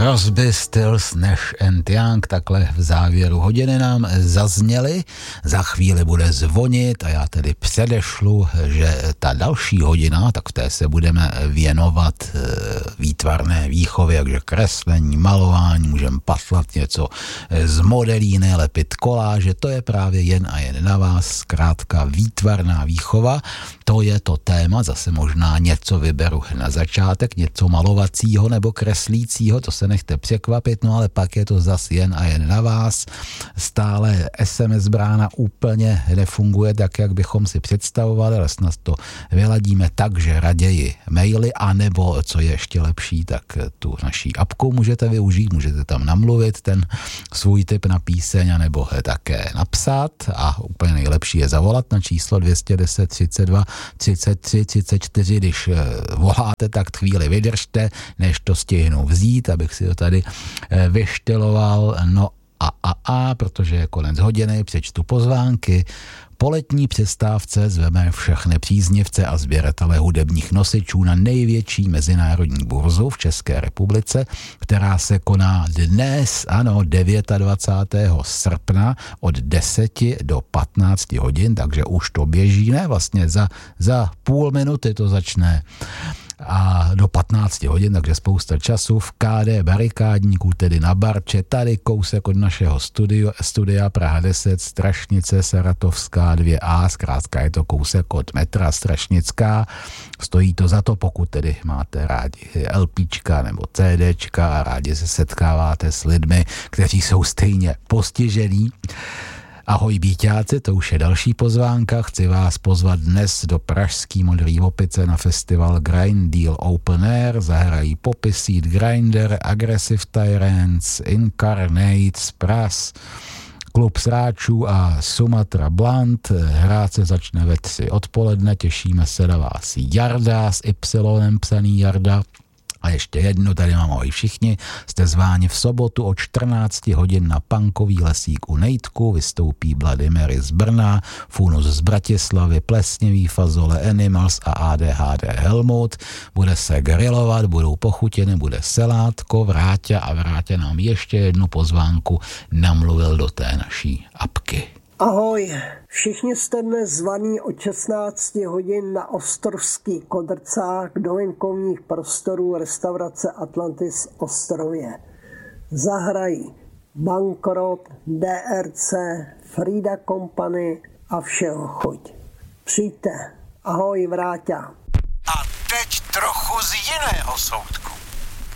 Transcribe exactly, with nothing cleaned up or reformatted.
Crosby, Stills, Nash and Young, takhle v závěru hodiny nám zazněly. Za chvíli bude zvonit a já tedy předešlu, že ta další hodina, tak v té se budeme věnovat výtvarné výchově, takže kreslení, malování, můžeme patlat něco z modelíny, lepit koláže, to je právě jen a jen na vás, zkrátka výtvarná výchova, to je to téma, zase možná něco vyberu na začátek, něco malovacího nebo kreslícího, to se nechte překvapit, no ale pak je to zas jen a jen na vás. Stále es em es brána úplně nefunguje tak, jak bychom si představovali, ale snad to vyladíme tak, že raději maily, anebo, co je ještě lepší, tak tu naší apku můžete využít, můžete tam namluvit ten svůj tip na píseň, anebo také napsat a úplně nejlepší je zavolat na číslo dvě deset, třicet dva, třicet tři, třicet čtyři, když voláte, tak chvíli vydržte, než to stihnu vzít, abych si to tady vyšteloval, no a a a, protože je konec hodiny, přečtu pozvánky. Po letní přestávce zveme všechny příznivce a sběratele hudebních nosičů na největší mezinárodní burzu v České republice, která se koná dnes, ano, dvacátého devátého srpna od deseti do patnácti hodin, takže už to běží, ne, vlastně za, za půl minuty to začne a do patnácti hodin, takže spousta času v ká dé Barikádníku, tedy na Barče, tady kousek od našeho studio, studia Praha deset, Strašnice, Saratovská dvě á, zkrátka je to kousek od metra Strašnická, stojí to za to, pokud tedy máte rádi LPčka nebo CDčka a rádi se setkáváte s lidmi, kteří jsou stejně postižení. Ahoj bíťáci, to už je další pozvánka. Chci vás pozvat dnes do pražský Modrý opice na festival Grind Deal Open Air. Zahrají Poppy Seed Grinder, Aggressive Tyrants, Incarnate, Spras, Klub sráčů a Sumatra Blunt. Hrát se začne ve tři odpoledne, těšíme se na vás. Jarda s Y psaný Jarda. A ještě jedno, tady mám ahoj všichni, jste zváni v sobotu od čtrnácti hodin na punkový lesík u Nejtku, vystoupí Bloody Mary z Brna, Funus z Bratislavy, Plesnivý, Fazole, Animals a á dé há dé Helmut, bude se grilovat, budou pochutiny, bude selátko, Vráťa a Vráťa nám ještě jednu pozvánku namluvil do té naší apky. Ahoj, všichni jste dnes zvaní od šestnácti hodin na ostrovský Kodrcák do venkovních prostorů restaurace Atlantis Ostrově. Zahrají Bankrot, dé er cé, Frida Company a všeho chuť. Přijďte, ahoj Vráťa. A teď trochu z jiného soudka.